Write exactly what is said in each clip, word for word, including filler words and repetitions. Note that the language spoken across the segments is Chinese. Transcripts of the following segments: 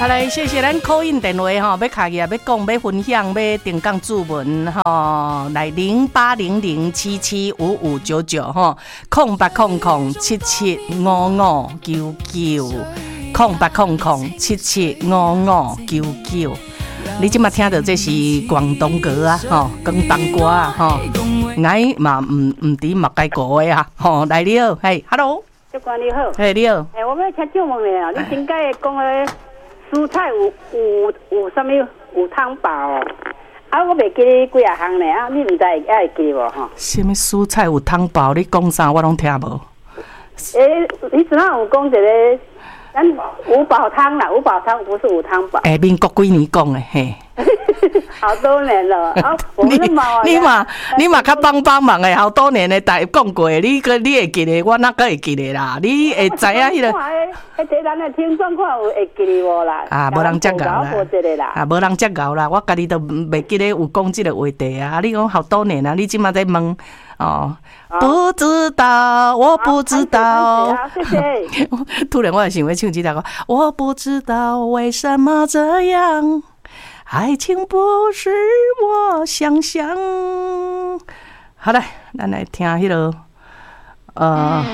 好来，谢谢咱 call in 电话吼，要卡起啊，要讲，要分享，要定岗注文吼，来零八零零七七五五九九吼，空八空空七七五五九九，空八空空七七五五九九。你即马听到这是广东歌啊，吼，广东歌啊，吼，俺嘛唔唔知马街歌的啊，吼，来你好，嘿 ，hello， 主管你好， 嘿你好， 哎，我要请教问你啊，你顶解讲的蔬菜有有有啥物有汤包哦？啊，我袂记得几啊项呢啊，你唔知会会记无吼？ 什么蔬菜有汤包？你讲啥我拢听无。 诶，你只有讲一个。咱五宝汤啦，五宝汤不是五汤宝。 哎，民国几年讲的嘿？ 好多年了啊！我们的猫啊， 你嘛你嘛较帮帮忙的，好多年的代讲过的，你个你会记得，我哪个会记得啦？你会知影迄个？ 迄个咱的听众看有会记得无啦？ 啊，无人接搞啦，啊，无人接搞啦，我家己都袂记得有讲这个话题啊！你讲好多年啊，你即马在问哦？不知道，我不知道。 谢谢。 突然我也想要唱这条歌，我不知道为什么这样，爱情不是我想象。好嘞，咱来听迄、那个呃，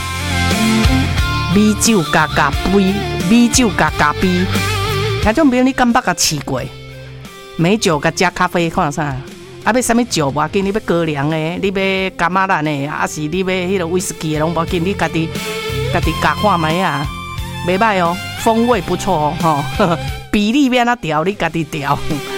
米酒加咖啡，米酒加咖啡。听种朋友你敢捌甲试过？美酒甲加咖啡，看啥？啊，要啥物酒无要紧，你要高粱的，你要柑仔兰的，还是你要迄个威士忌的，拢无要紧，你家己家己加看卖啊，袂歹哦，风味不错哦，吼，比例要安怎调，你家己调。